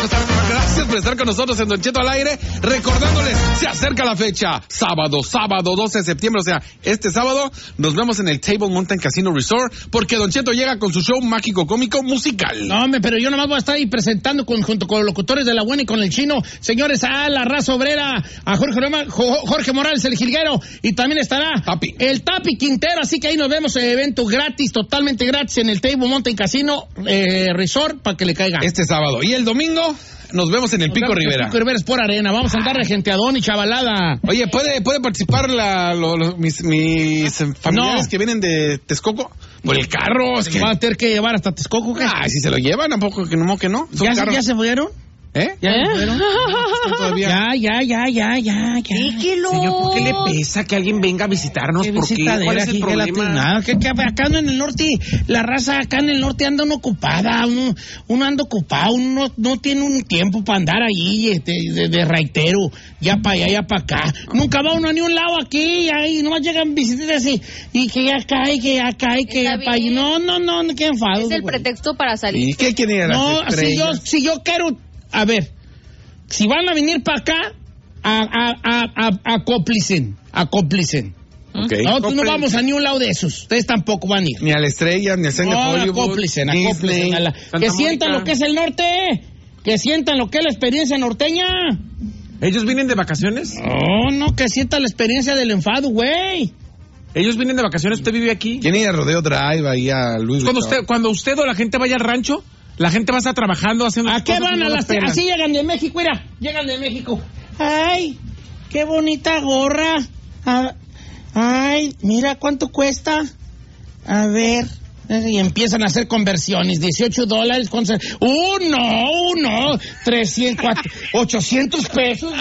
Gracias por estar con nosotros en Don Cheto al aire. Recordándoles, se acerca la fecha. Sábado 12 de septiembre. O sea, este sábado nos vemos en el Table Mountain Casino Resort. Porque Don Cheto llega con su show mágico, cómico, musical. No, hombre, pero yo nomás voy a estar ahí presentando junto con los locutores de La Buena y con el Chino. Señores, a la raza obrera, a Jorge Morales, el jilguero. Y también estará el Tapi Quintero. Así que ahí nos vemos en evento gratis, totalmente gratis, en el Table Mountain Casino Resort, para que le caiga. Este sábado. Y el domingo nos vemos en el Pico Rivera. Pico Rivera es por arena. Vamos a andar de genteadón y chavalada. Oye, ¿puede participar mis familiares que vienen de Texcoco? Por el carro. Es que ¿va a tener que llevar hasta Texcoco? ¿Qué? Si se lo llevan, tampoco que no. ¿Ya se fueron? ¿Ya se fueron? Todavía. Ya. Señor, ¿por qué le pesa que alguien venga a visitarnos? ¿Por qué? ¿Cuál es el problema? Que acá en el norte, la raza acá en el norte anda uno ocupada, uno anda ocupado, uno no tiene un tiempo para andar ahí de raitero, ya para allá, ya para acá. Nunca va uno a ni un lado aquí, ahí nomás llegan visitas así, y que ya cae, que ya para allí. No, qué enfado. Es el pretexto para salir. ¿Y qué quieren ir a las estrellas? Si yo quiero, a ver, si van a venir para acá, acóplicen. Okay. Nosotros no vamos a ni un lado de esos. Ustedes tampoco van a ir. Ni a la estrella, ni a Cine Hollywood. Acóplicen. Que sientan lo que es el norte. Que sientan lo que es la experiencia norteña. ¿Ellos vienen de vacaciones? No, que sientan la experiencia del enfado, güey. ¿Ellos vienen de vacaciones? ¿Usted vive aquí? ¿Quién ir a Rodeo Drive, ahí a Luis Vuitton? Cuando usted o la gente vaya al rancho, la gente va a estar trabajando, haciendo... ¿A qué van? Así llegan de México, mira. Llegan de México. Ay, qué bonita gorra. Ay, mira cuánto cuesta. A ver. Y empiezan a hacer conversiones. $18. Uno. 300, 800 pesos.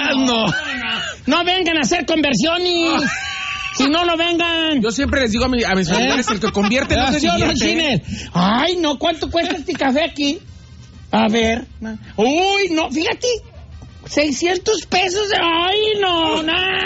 No vengan a hacer conversiones. Si no vengan. Yo siempre les digo a mis familiares, el que convierte no se divierte. Ay, no, ¿cuánto cuesta este café aquí? A ver. Uy, no, fíjate. 600 pesos. Ay, no.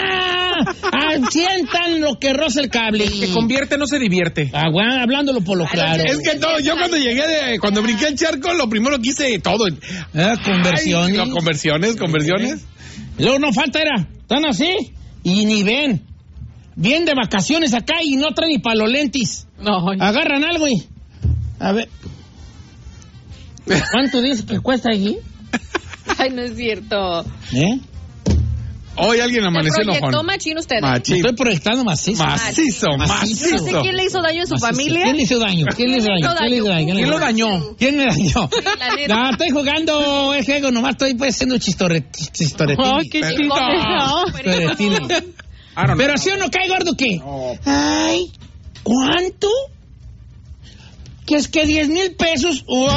Sientan lo que roza el cable. El que convierte no se divierte. Hablándolo por lo claro. Es que todo, yo cuando brinqué el charco, lo primero que hice todo. Conversiones. Conversiones. Luego no falta están así y ni ven. Vienen de vacaciones acá y no traen ni para los lentis. No. Agarran algo y... A ver. ¿Cuánto dice que cuesta allí? Ay, no es cierto. Hoy alguien amaneció enojón. ¿Proyectó machín usted? Estoy proyectando macizo. Macizo. No sé quién le hizo daño a su familia. ¿Quién le hizo daño? ¿Quién lo dañó? ¿Quién me dañó? No, estoy jugando el juego, nomás estoy haciendo chistoretín. Ay, qué chistoretín. Pero si uno cae gordo, ¿qué? Ay, ¿cuánto? ¿Que es que 10,000 pesos?